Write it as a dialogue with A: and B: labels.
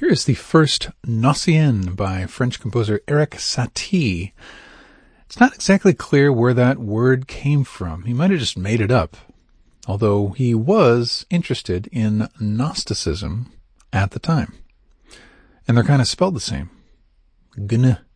A: Here is the first Gnossienne by French composer Erik Satie. It's not exactly clear where that word came from. He might have just made it up, although he was interested in Gnosticism at the time. And they're kind of spelled the same. Gn